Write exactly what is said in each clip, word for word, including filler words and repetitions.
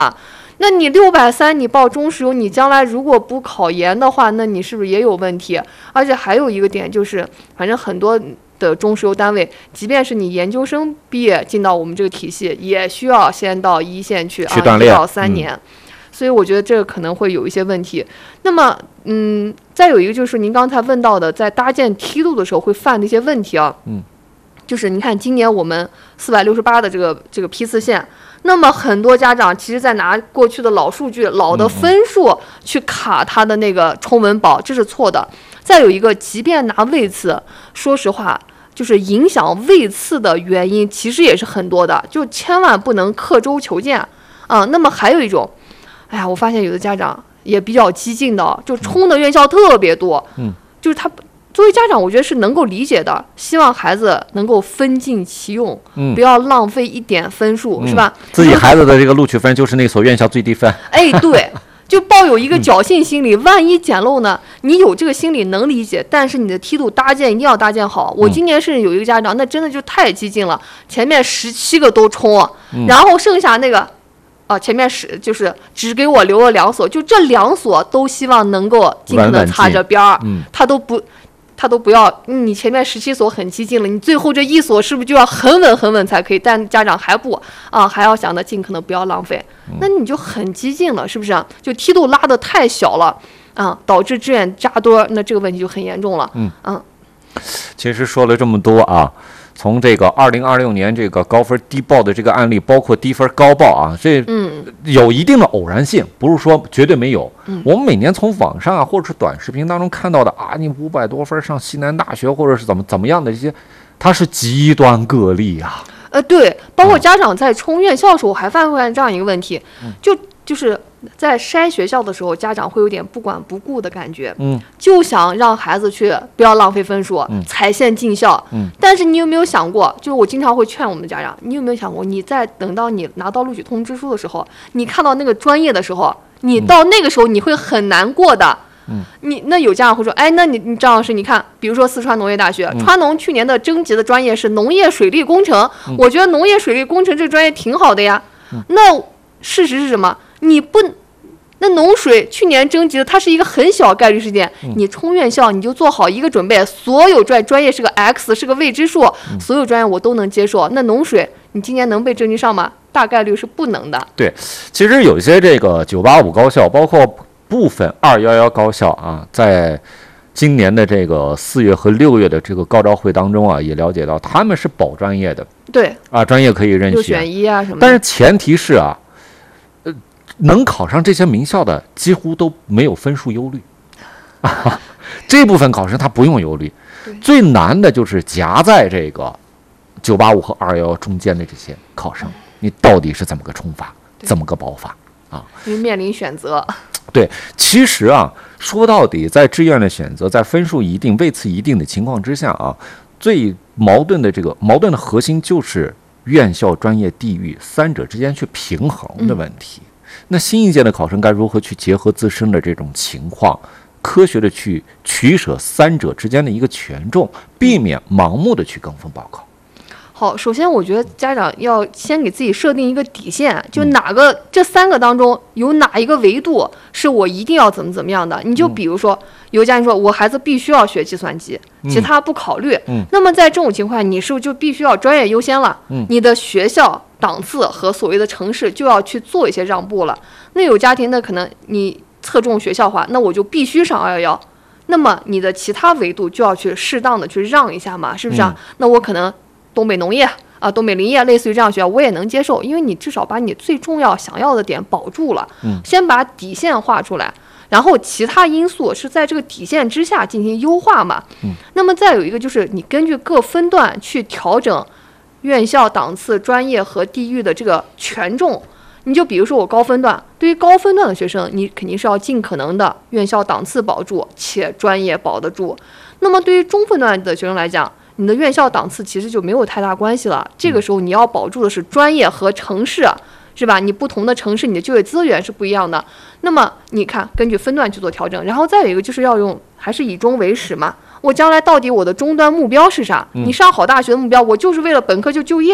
那你六百三你报中石油，你将来如果不考研的话，那你是不是也有问题？而且还有一个点就是，反正很多的中石油单位，即便是你研究生毕业进到我们这个体系，也需要先到一线去啊，一到三年。嗯，所以我觉得这个可能会有一些问题。那么，嗯，再有一个就是您刚才问到的，在搭建梯度的时候会犯的一些问题啊。 嗯， 就是你看今年我们四百六十八的这个这个批次线，那么很多家长其实在拿过去的老数据、老的分数去卡他的那个冲文保，这是错的。再有一个，即便拿位次，说实话，就是影响位次的原因其实也是很多的，就千万不能刻舟求剑啊。那么还有一种。哎呀，我发现有的家长也比较激进的，就冲的院校特别多。 嗯， 就是他作为家长，我觉得是能够理解的，希望孩子能够分尽其用， 嗯， 不要浪费一点分数， 嗯， 是吧？ 自己孩子的这个录取分就是那所院校最低分。 哎，对，就抱有一个侥幸心理，嗯，万一捡漏呢？你有这个心理能理解，但是你的梯度搭建一定要搭建好。我今年甚至有一个家长，那真的就太激进了，前面十七个都冲， 嗯， 然后剩下那个。啊，前面是就是只给我留了两所，就这两所都希望能够尽可能擦着边儿， 嗯， 他都不，他都不要。你前面十七所很激进了，你最后这一所是不是就要很稳很稳才可以？但家长还不啊，还要想着尽可能不要浪费， 嗯， 那你就很激进了，是不是啊？就梯度拉得太小了啊，导致志愿扎堆，那这个问题就很严重了。 嗯嗯， 其实说了这么多啊。从这个二零二六年这个高分低报的这个案例，包括低分高报啊，这有一定的偶然性，不是说绝对没有。 嗯， 我们每年从网上啊，或者是短视频当中看到的啊，你五百多分上西南大学，或者是怎么怎么样的这些，它是极端个例啊。 呃，对，包括家长在冲院校的时候，还发现这样一个问题， 嗯， 就就是在筛学校的时候，家长会有点不管不顾的感觉， 嗯， 就想让孩子去不要浪费分数， 嗯， 踩线进校， 嗯， 但是你有没有想过，就是我经常会劝我们的家长，你有没有想过，你在等到你拿到录取通知书的时候，你看到那个专业的时候，你到那个时候你会很难过的。 嗯， 你那有家长会说，哎，那你你张老师，你看，比如说四川农业大学， 嗯， 川农去年的征集的专业是农业水利工程， 嗯， 我觉得农业水利工程这个专业挺好的呀。 嗯， 那事实是什么？你不，那农水去年征集的，它是一个很小概率事件。 嗯， 你冲院校，你就做好一个准备，所有专专业是个 X， 是个未知数， 嗯， 所有专业我都能接受。那农水，你今年能被征集上吗？大概率是不能的。 对，其实有一些这个九八五高校，包括部分二幺幺高校啊，在今年的这个四月和六月的这个高招会当中啊，也了解到他们是保专业的， 对啊，专业可以任选， 六选一啊什么的。 但是前提是啊，呃，能考上这些名校的几乎都没有分数忧虑，啊，这部分考生他不用忧虑。最难的就是夹在这个九八五和二幺幺中间的这些考生，你到底是怎么个冲法，怎么个保法？啊， 因为面临选择。 对，其实啊，说到底，在志愿的选择，在分数一定、位次一定的情况之下啊，最矛盾的这个矛盾的核心就是院校、专业、地域三者之间去平衡的问题。嗯，那新一届的考生该如何去结合自身的这种情况，科学的去取舍三者之间的一个权重，避免盲目的去跟风报考？ 好，首先我觉得家长要先给自己设定一个底线，就哪个、嗯、这三个当中有哪一个维度是我一定要怎么怎么样的。你就比如说，嗯、有家长说我孩子必须要学计算机，其他不考虑。 嗯， 那么在这种情况，你是不是就必须要专业优先了？ 嗯， 你的学校档次和所谓的城市就要去做一些让步了。那有家庭呢，可能你侧重学校化，那我就必须上二幺幺。那么你的其他维度就要去适当的去让一下嘛，是不是啊？嗯、那我可能。东北农业啊，东北林业，类似于这样学校，我也能接受，因为你至少把你最重要想要的点保住了。 嗯， 先把底线画出来，然后其他因素是在这个底线之下进行优化嘛。 嗯， 那么再有一个就是你根据各分段去调整院校档次、专业和地域的这个权重。你就比如说我高分段，对于高分段的学生，你肯定是要尽可能的院校档次保住，且专业保得住。那么对于中分段的学生来讲，你的院校档次其实就没有太大关系了，这个时候你要保住的是专业和城市，是吧？你不同的城市，你的就业资源是不一样的。那么你看，根据分段去做调整，然后再有一个就是要用，还是以终为始嘛。我将来到底我的终端目标是啥？你上好大学的目标，我就是为了本科就就业，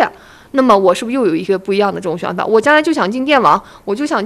那么我是不是又有一个不一样的这种选法？我将来就想进电网，我就想